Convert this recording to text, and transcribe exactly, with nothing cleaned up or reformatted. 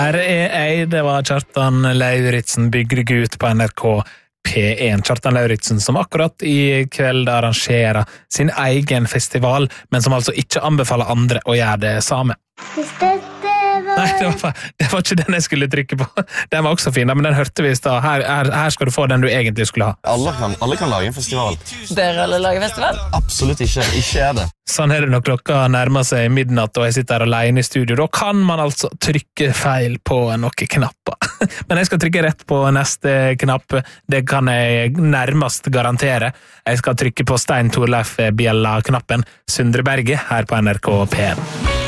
Her er jeg, det var Kjartan Lauritzen, bygregutt på N R K P en. Kjartan Lauritzen som akkurat i kveld arrangerer sin egen festival, men som altså ikke anbefaler andre å gjøre det samme. Nei, det var, det var ikke den jeg skulle trykke på. Den var også fin, men den hørte vi i sted. Her, her, her skal du få den du egentlig skulle ha. Alle kan, alle kan lage en festival. Dere alle lager festival? Absolutt ikke, ikke er det. Sånn er det når klokka nærmer seg midnatt og jeg sitter her alene i studio. Da kan man altså trykke feil på noen knapper. Men jeg skal trykke rett på neste knapp. Det kan jeg nærmest garantere. Jeg skal trykke på Stein Torleif Bjella-knappen. Sundre Berge her på N R K P en.